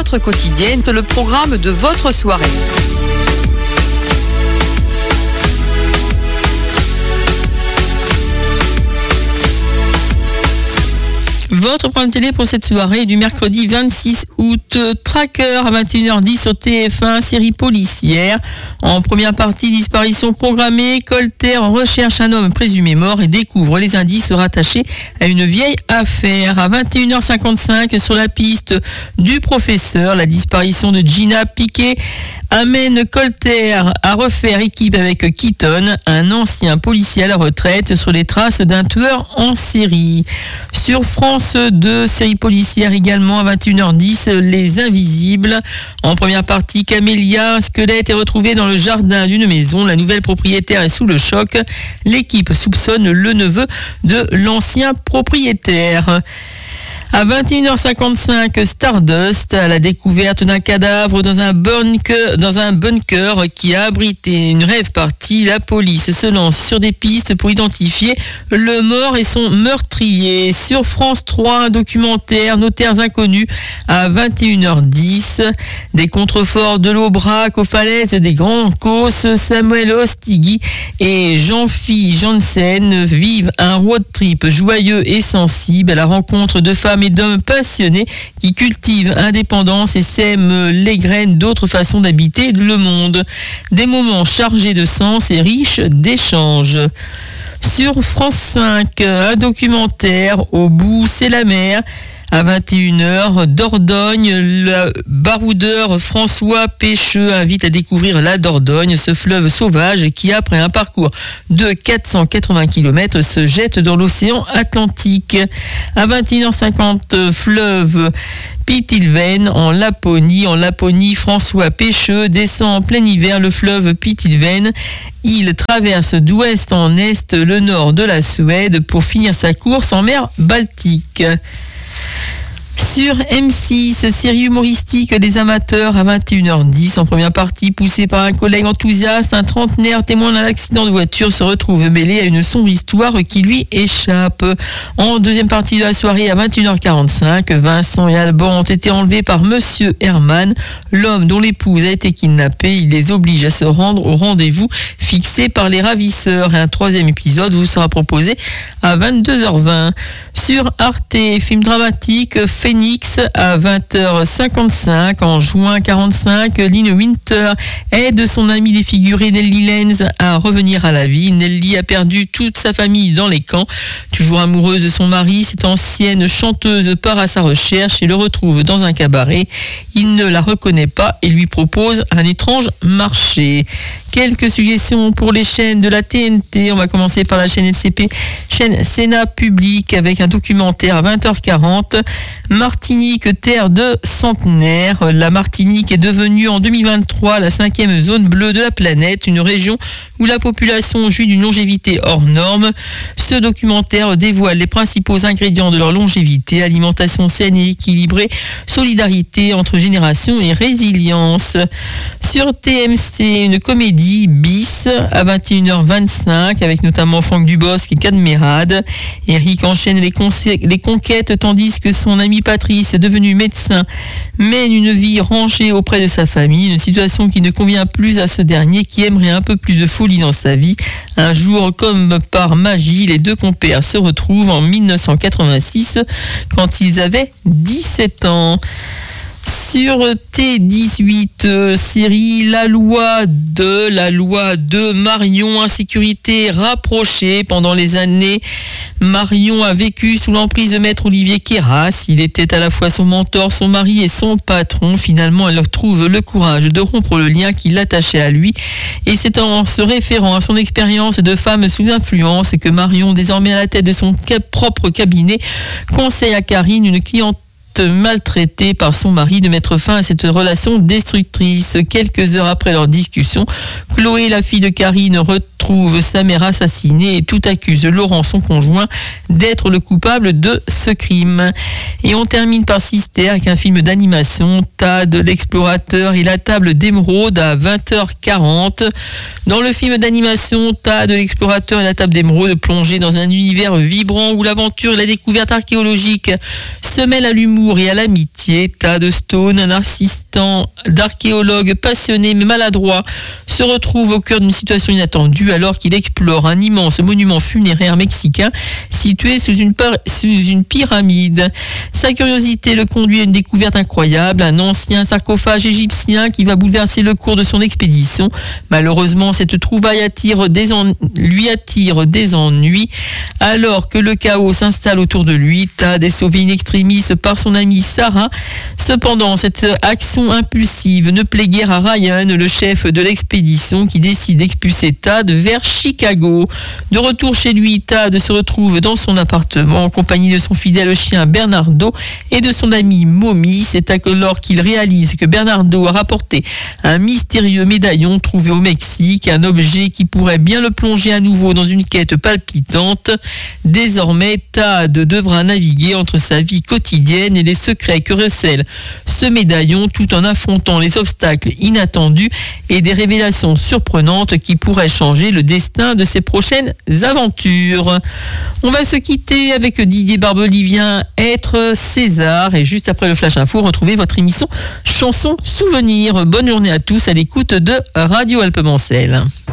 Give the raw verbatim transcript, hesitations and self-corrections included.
votre quotidien, le programme de votre soirée. Votre programme télé pour cette soirée du mercredi vingt-six août, Tracker à vingt et une heures dix sur T F un, série policière. En première partie, disparition programmée, Colter recherche un homme présumé mort et découvre les indices rattachés à une vieille affaire. À vingt et une heures cinquante-cinq, sur la piste du professeur, la disparition de Gina Piquet amène Colter à refaire équipe avec Keaton, un ancien policier à la retraite, sur les traces d'un tueur en série. Sur France deux, série policière également à vingt et une heures dix, Les Invisibles. En première partie, Camélia, un squelette est retrouvé dans le jardin d'une maison. La nouvelle propriétaire est sous le choc. L'équipe soupçonne le neveu de l'ancien propriétaire. À vingt et une heures cinquante-cinq, Stardust, à la découverte d'un cadavre dans un bunker, dans un bunker qui a abrité une rave party. La police se lance sur des pistes pour identifier le mort et son meurtrier. Sur France trois, un documentaire, Notaires inconnus, à vingt et une heures dix. Des contreforts de l'Aubrac aux falaises des Grands Causses, Samuel Ostigui et Jean-Philippe Janssen vivent un road trip joyeux et sensible à la rencontre de femmes et d'hommes passionnés qui cultivent indépendance et sèment les graines d'autres façons d'habiter le monde. Des moments chargés de sens et riches d'échanges. Sur France cinq, un documentaire, Au bout, c'est la mer. À vingt et une heures, Dordogne, le baroudeur François Pêcheux invite à découvrir la Dordogne, ce fleuve sauvage qui, après un parcours de quatre cent quatre-vingts kilomètres, se jette dans l'océan Atlantique. À vingt et une heures cinquante, fleuve Pitilven en Laponie. En Laponie, François Pêcheux descend en plein hiver le fleuve Pitilven. Il traverse d'ouest en est le nord de la Suède pour finir sa course en mer Baltique. Sur M six, série humoristique Les Amateurs à vingt et une heures dix. En première partie, poussé par un collègue enthousiaste, un trentenaire témoin d'un accident de voiture se retrouve mêlé à une sombre histoire qui lui échappe. En deuxième partie de la soirée, à vingt et une heures quarante-cinq, Vincent et Alban ont été enlevés par Monsieur Herman, l'homme dont l'épouse a été kidnappée. Il les oblige à se rendre au rendez-vous fixé par les ravisseurs. Et un troisième épisode vous sera proposé à vingt-deux heures vingt. Sur Arte, film dramatique Phoenix à vingt heures cinquante-cinq. En juin quarante-cinq, Lynn Winter aide son amie défigurée Nellie Lenz à revenir à la vie. Nellie a perdu toute sa famille dans les camps. Toujours amoureuse de son mari, cette ancienne chanteuse part à sa recherche et le retrouve dans un cabaret. Il ne la reconnaît pas et lui propose un étrange marché. Quelques suggestions pour les chaînes de la T N T. On va commencer par la chaîne L C P, chaîne Sénat Public, avec un documentaire à vingt heures quarante. Martinique, terre de centenaires. La Martinique est devenue en deux mille vingt-trois la cinquième zone bleue de la planète, une région où la population jouit d'une longévité hors norme. Ce documentaire dévoile les principaux ingrédients de leur longévité: alimentation saine et équilibrée, solidarité entre générations et résilience. Sur T M C, une comédie Bis à vingt et une heures vingt-cinq avec notamment Franck Dubosc et Cadmerade. Eric enchaîne les, conce- les conquêtes tandis que son ami Patrice, devenu médecin, mène une vie rangée auprès de sa famille, une situation qui ne convient plus à ce dernier qui aimerait un peu plus de folie dans sa vie. Un jour, comme par magie, les deux compères se retrouvent en dix-neuf cent quatre-vingt-six quand ils avaient dix-sept ans. Sur T dix-huit, euh, série La Loi de la Loi de Marion, insécurité rapprochée. Pendant les années, Marion a vécu sous l'emprise de maître Olivier Queyras. Il était à la fois son mentor, son mari et son patron. Finalement, elle trouve le courage de rompre le lien qui l'attachait à lui. Et c'est en se référant à son expérience de femme sous influence que Marion, désormais à la tête de son propre cabinet, conseille à Karine, une cliente maltraitée par son mari, de mettre fin à cette relation destructrice. Quelques heures après leur discussion, Chloé, la fille de Karine, retrouve sa mère assassinée et tout accuse Laurent, son conjoint, d'être le coupable de ce crime. Et on termine par Sister avec un film d'animation, Tad l'explorateur et la table d'émeraude à vingt heures quarante. Dans le film d'animation Tad l'explorateur et la table d'émeraude, plongé dans un univers vibrant où l'aventure et la découverte archéologique se mêlent à l'humour l'amour et à l'amitié. Tad Stone, un assistant d'archéologue passionné mais maladroit, se retrouve au cœur d'une situation inattendue alors qu'il explore un immense monument funéraire mexicain situé sous une, par- sous une pyramide. Sa curiosité le conduit à une découverte incroyable, un ancien sarcophage égyptien qui va bouleverser le cours de son expédition. Malheureusement, cette trouvaille attire des en... lui attire des ennuis. Alors que le chaos s'installe autour de lui, Tad est sauvé in extremis par son amie Sarah. Cependant, cette action impulsive ne plaît guère à Ryan, le chef de l'expédition, qui décide d'expulser Tad vers Chicago. De retour chez lui, Tad se retrouve dans son appartement en compagnie de son fidèle chien Bernardo et de son ami Mommy. C'est alors qu'il réalise que Bernardo a rapporté un mystérieux médaillon trouvé au Mexique, un objet qui pourrait bien le plonger à nouveau dans une quête palpitante. Désormais, Tad devra naviguer entre sa vie quotidienne et les secrets que recèle ce médaillon, tout en affrontant les obstacles inattendus et des révélations surprenantes qui pourraient changer le destin de ses prochaines aventures. On va se quitter avec Didier Barbelivien, Être César, et juste après le Flash Info, retrouvez votre émission Chanson Souvenir. Bonne journée à tous à l'écoute de Radio Alpemancel.